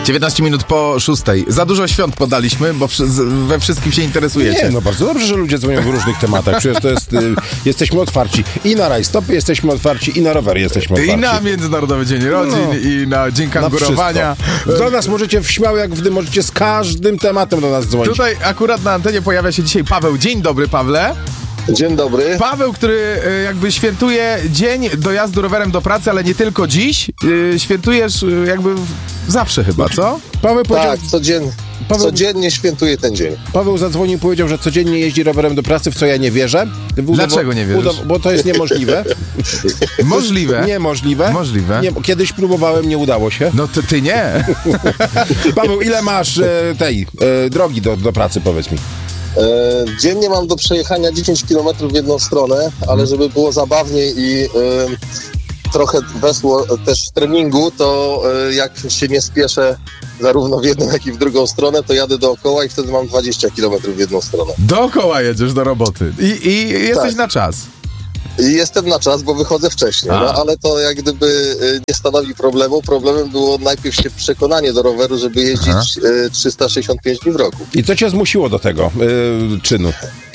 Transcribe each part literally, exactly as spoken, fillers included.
dziewiętnaście minut po szóstej. Za dużo świąt podaliśmy, bo wszy- we wszystkim się interesujecie. Nie, no bardzo dobrze, że ludzie dzwonią w różnych tematach. Przecież to jest, y, jesteśmy otwarci i na rajstopy jesteśmy otwarci, i na rowery jesteśmy otwarci. I na Międzynarodowy Dzień Rodzin, No. i na Dzień Kangurowania. Do nas możecie w śmiało jak wdy, możecie z każdym tematem do nas dzwonić. Tutaj akurat na antenie pojawia się dzisiaj Paweł. Dzień dobry, Pawle. Dzień dobry. Paweł, który y, jakby świętuje dzień dojazdu rowerem do pracy, ale nie tylko dziś. Y, świętujesz y, jakby w- zawsze chyba, co? Paweł, powiedział, Tak, codziennie, Paweł- codziennie świętuję ten dzień. Paweł zadzwonił i powiedział, że codziennie jeździ rowerem do pracy, w co ja nie wierzę. Udaw- Dlaczego nie wierzysz? udaw- Bo to jest niemożliwe. Możliwe. Niemożliwe. Możliwe. Nie, kiedyś próbowałem, nie udało się. No to ty nie. Paweł, ile masz e, tej e, drogi do, do pracy, powiedz mi? E, dziennie mam do przejechania dziesięć kilometrów w jedną stronę, ale żeby było zabawniej i e, trochę weszło też w treningu, to e, jak się nie spieszę zarówno w jedną, jak i w drugą stronę, to jadę dookoła i wtedy mam dwadzieścia kilometrów w jedną stronę. Dookoła jedziesz do roboty. I, i jesteś Tak. na czas. I jestem na czas, bo wychodzę wcześniej, A. no ale to jak gdyby e, nie stanowi problemu. Problemem było najpierw się przekonanie do roweru, żeby jeździć e, trzysta sześćdziesiąt pięć dni w roku. I co cię zmusiło do tego e, czynu?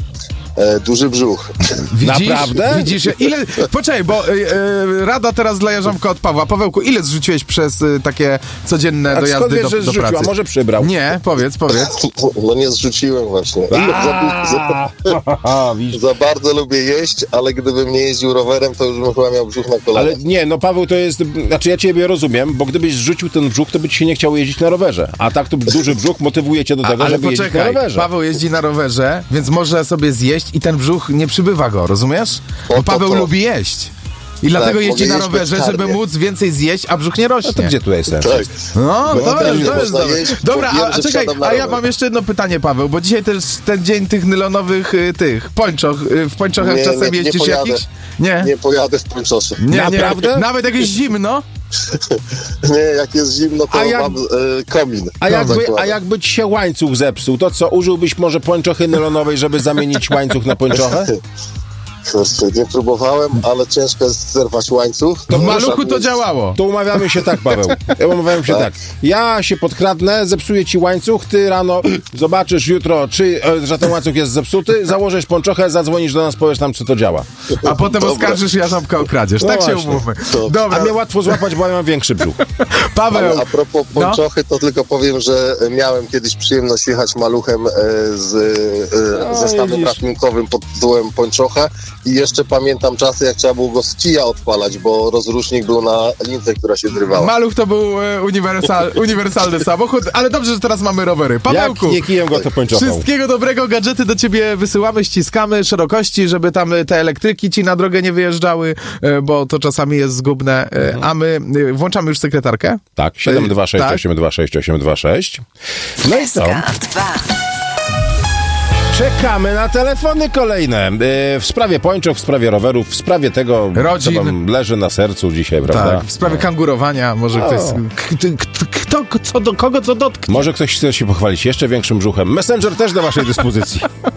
E, duży brzuch. Widzisz? Naprawdę? Widzisz, ile... Poczekaj, bo y, y, rada teraz dla Jarzomka od Pawła. Pawełku, ile zrzuciłeś przez y, takie codzienne A skąd dojazdy wiesz, do, że do zrzucił? pracy? A może przybrał? Nie, powiedz, powiedz. No nie zrzuciłem właśnie. Za, za, A, widzisz. za bardzo lubię jeść, ale gdybym nie jeździł rowerem, to już bym chyba miał brzuch na kolanach. Ale nie, no Paweł, to jest, znaczy ja ciebie rozumiem, bo gdybyś zrzucił ten brzuch, to by ci się nie chciało jeździć na rowerze. A tak to duży brzuch motywuje cię do tego, A, ale żeby jeździć na poczekaj, rowerze. Paweł jeździ na rowerze, więc może sobie zjeść i ten brzuch nie przybywa go, rozumiesz? Bo O, to Paweł to. lubi jeść. I dlatego jeździ mogę na jeść rowerze, bezkarnie. żeby móc więcej zjeść, a brzuch nie No rośnie. to gdzie tu jest sens? Tak. No, Bo to też jest, nie to jest można dobre. jeść, Dobra, bo wiem, a, a że czekaj, wsiadam na a ja rower. mam jeszcze jedno pytanie, Paweł, bo dzisiaj też ten dzień tych nylonowych y, tych pończoch. Y, w pończochach Nie, czasem nie, nie jeździsz pojadę. jakichś? Nie. Nie pojadę w pończosze. Nie, Naprawdę? nie. Nawet jak jest zimno? Nie, jak jest zimno, to A jak- mam e, komin. A jakby, zakładam. a jakby ci się łańcuch zepsuł, to co, użyłbyś może pończochy nylonowej, żeby zamienić łańcuch na pończochę? Kurczę, nie próbowałem, ale ciężko jest zerwać łańcuch. W maluchu to działało. To umawiamy się tak, Paweł. Umawiamy się tak. Tak. Ja się podkradnę, zepsuję ci łańcuch, ty rano zobaczysz jutro, czy, e, że ten łańcuch jest zepsuty, założysz pończochę, zadzwonisz do nas, powiesz nam, czy to działa. A potem Dobra. oskarżysz Jarzomka o kradzież. No Tak się właśnie. umówmy. To- Dobra, A mnie łatwo złapać, bo ja mam większy brzuch. Paweł. Ale a propos No. pończochy, to tylko powiem, że miałem kiedyś przyjemność jechać maluchem e, z e, No, zestawem widzisz. ratunkowym pod tytułem pończocha i jeszcze pamiętam czasy, jak trzeba było go z kija odpalać, bo rozrusznik był na lince, która się zrywała. Maluch to był e, uniwersal, uniwersalny samochód, ale dobrze, że teraz mamy rowery. Jak Pawełku, nie kijem go, to pończochą. wszystkiego dobrego, gadżety do ciebie wysyłamy, ściskamy szerokości, żeby tam e, te elektryki ci na drogę nie wyjeżdżały, e, bo to czasami jest zgubne. E, A my e, włączamy już sekretarkę? Tak, siedem dwa sześć Tak. osiem dwa sześć osiem dwa sześć. No i co? dwa. Czekamy na telefony kolejne. Yy, w sprawie pończoch, w sprawie rowerów, w sprawie tego, Rodzin. co wam leży na sercu dzisiaj, prawda? Tak, w sprawie kangurowania, może ktoś... k- k- Kto, co do kogo co dotknie? Może ktoś chce się pochwalić jeszcze większym brzuchem. Messenger też do waszej dyspozycji.